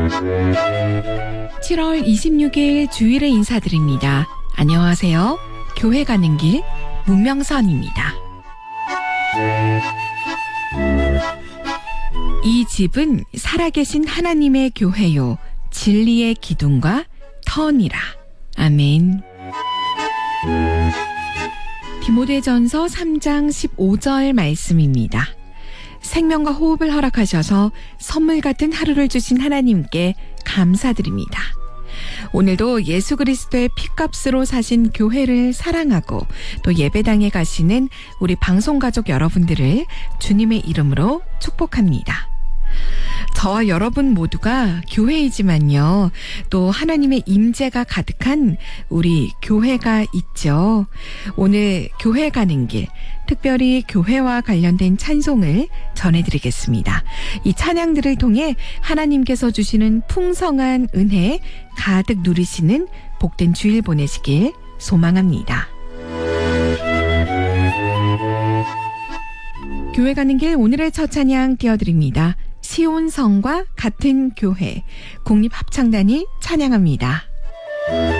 7월 26일 주일에 인사드립니다. 안녕하세요. 교회 가는 길 문명선입니다. 이 집은 살아계신 하나님의 교회요 진리의 기둥과 터니라. 아멘. 디모데전서 3장 15절 말씀입니다. 생명과 호흡을 허락하셔서 선물 같은 하루를 주신 하나님께 감사드립니다. 오늘도 예수 그리스도의 피값으로 사신 교회를 사랑하고 또 예배당에 가시는 우리 방송가족 여러분들을 주님의 이름으로 축복합니다. 저와 여러분 모두가 교회이지만요, 또 하나님의 임재가 가득한 우리 교회가 있죠. 오늘 교회 가는 길, 특별히 교회와 관련된 찬송을 전해드리겠습니다. 이 찬양들을 통해 하나님께서 주시는 풍성한 은혜 가득 누리시는 복된 주일 보내시길 소망합니다. 교회 가는 길 오늘의 첫 찬양 띄워드립니다. 시온성과 같은 교회, 국립합창단이 찬양합니다.